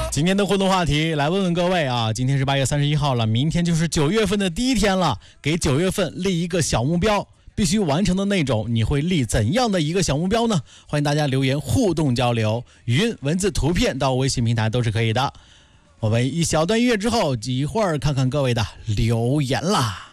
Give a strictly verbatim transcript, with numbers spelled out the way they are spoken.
今天的互动话题来问问各位啊，今天是八月三十一号了，明天就是九月份的第一天了，给九月份立一个小目标，必须完成的那种，你会立怎样的一个小目标呢？欢迎大家留言互动交流，语音、文字、图片到微信平台都是可以的。我们一小段音乐之后，一会儿看看各位的留言啦。